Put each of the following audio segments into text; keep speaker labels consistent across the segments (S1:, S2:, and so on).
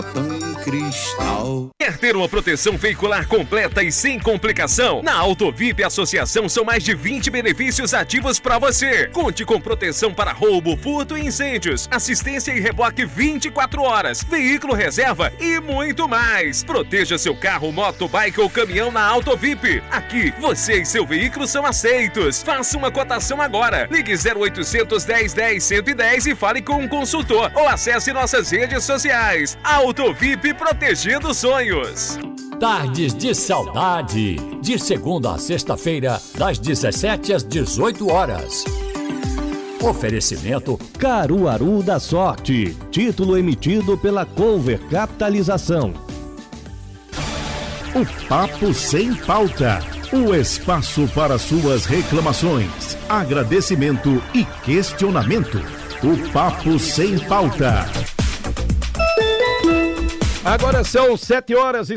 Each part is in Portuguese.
S1: Cristal.
S2: Quer ter uma proteção veicular completa e sem complicação? Na Autovip Associação são mais de 20 benefícios ativos para você. Conte com proteção para roubo, furto e incêndios, assistência e reboque 24 horas, veículo reserva e muito mais. Proteja seu carro, moto, bike ou caminhão na Autovip. Aqui, você e seu veículo são aceitos. Faça uma cotação agora. Ligue 0800 1010 110 e fale com um consultor ou acesse nossas redes sociais. Autovip, protegendo sonhos.
S3: Tardes de Saudade, de segunda a sexta-feira, das 17 às 18 horas. Oferecimento Caruaru da Sorte, título emitido pela Cover Capitalização.
S4: O Papo Sem Pauta, o espaço para suas reclamações, agradecimento e questionamento. O Papo Sem Pauta.
S5: Agora são 7 horas e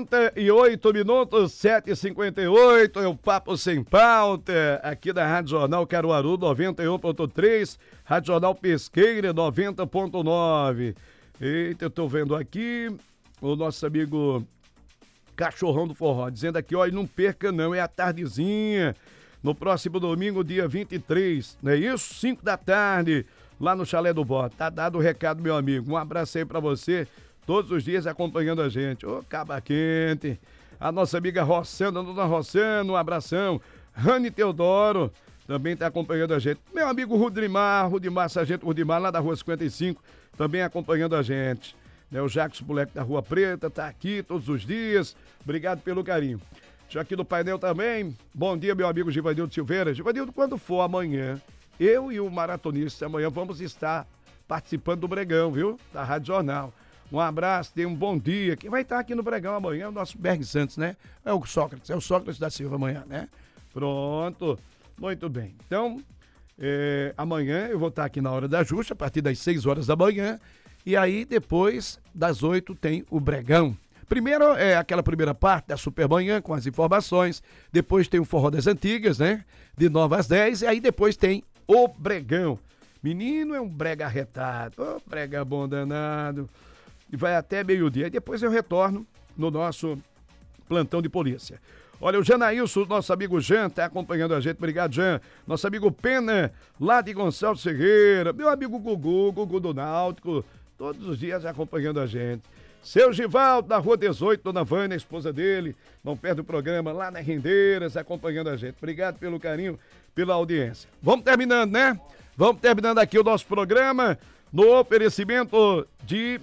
S5: 58 minutos, 7h58, é o Papo Sem Pauta, aqui da Rádio Jornal Caruaru 91.3, Rádio Jornal Pesqueira 90.9. Eita, eu tô vendo aqui o nosso amigo Cachorrão do Forró, dizendo aqui, olha, não perca não, é a tardezinha, no próximo domingo, dia 23, não é isso? 5 da tarde, lá no Chalé do Bó. Tá dado o recado, meu amigo, um abraço aí pra você. Todos os dias acompanhando a gente. Ô, Caba Quente. A nossa amiga Rossana, dona Rossana, um abração. Rani Teodoro também está acompanhando a gente. Meu amigo Rudimar, Sargento Rudimar, lá da Rua 55, também acompanhando a gente. O Jacques Moleque da Rua Preta, tá aqui todos os dias. Obrigado pelo carinho. Já aqui no painel também. Bom dia, meu amigo Givanildo Silveira. Givanildo, quando for amanhã, eu e o maratonista, amanhã vamos estar participando do Bregão, viu? Da Rádio Jornal. Um abraço, tenha um bom dia. Quem vai estar aqui no Bregão amanhã é o nosso Berg Santos, né? É o Sócrates da Silva amanhã, né? Pronto, muito bem. Então, amanhã eu vou estar aqui na Hora da Justa, a partir das 6 horas da manhã. E aí, depois das 8 tem o Bregão. Primeiro é aquela primeira parte da Supermanhã com as informações. Depois tem o Forró das Antigas, né? De 9 às 10. E aí depois tem o Bregão. Menino, é um brega arretado. Ô, brega bom danado. E vai até meio-dia. E depois eu retorno no nosso plantão de polícia. Olha, o Janaílson, nosso amigo Jean, tá acompanhando a gente. Obrigado, Jean. Nosso amigo Pena, lá de Gonçalves Ferreira. Meu amigo Gugu do Náutico, todos os dias acompanhando a gente. Seu Givaldo, da Rua 18, Dona Vânia, esposa dele, não perde o programa, lá na Rendeiras, acompanhando a gente. Obrigado pelo carinho, pela audiência. Vamos terminando, né? Vamos terminando aqui o nosso programa no oferecimento de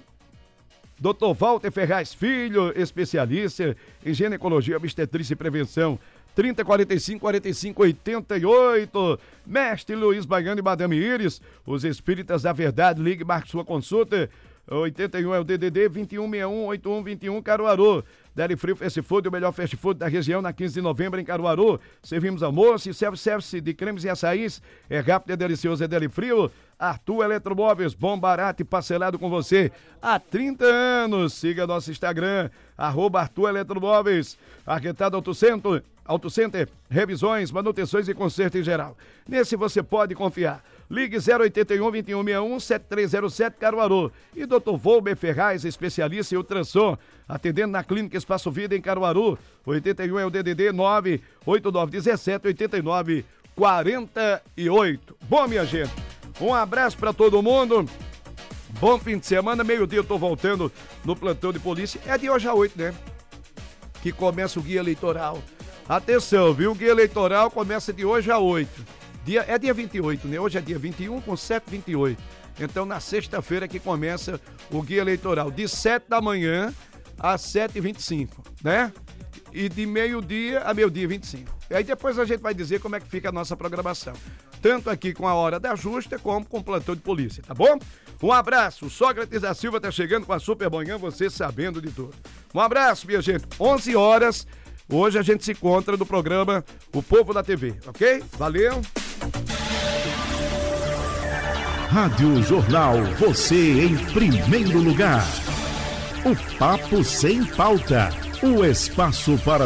S5: Dr. Walter Ferraz Filho, especialista em ginecologia, obstetrícia e prevenção, 3045-4588. Mestre Luiz Baiano e Madame Iris, os espíritas da verdade, ligue, marque sua consulta. 81 é o DDD 2161-8121 Caruaru. Deli Frio Fast Food, o melhor fast food da região, na 15 de novembro em Caruaru. Servimos almoço e self-service de cremes e açaís. É rápido, é delicioso, é Deli Frio. Arthur Eletromóveis, bom, barato e parcelado com você há 30 anos. Siga nosso Instagram, @Arthur Eletromóveis. Arquitado Auto Center, revisões, manutenções e conserto em geral. Nesse você pode confiar. Ligue 081-2161-7307 Caruaru. E Dr. Volber Ferraz, especialista em ultrassom, atendendo na Clínica Espaço Vida em Caruaru. 81 é o DDD 98917-8948. Bom, minha gente, um abraço pra todo mundo. Bom fim de semana, meio-dia eu tô voltando no plantão de polícia. É de hoje a 8, né? Que começa o guia eleitoral. Atenção, viu? O guia eleitoral começa de hoje a 8. É dia 28, né? Hoje é dia 21 com 7h28. Então, na sexta-feira que começa o guia eleitoral, de 7 da manhã às 7h25, né? E de meio-dia a meio-dia 25. E aí depois a gente vai dizer como é que fica a nossa programação. Tanto aqui com a Hora da Justa, como com o plantão de polícia, tá bom? Um abraço. Sócrates da Silva tá chegando com a Supermanhã, você sabendo de tudo. Um abraço, minha gente. 11 horas. Hoje a gente se encontra no programa O Povo da TV, ok? Valeu!
S4: Rádio Jornal, você em primeiro lugar. O Papo Sem Pauta, o espaço para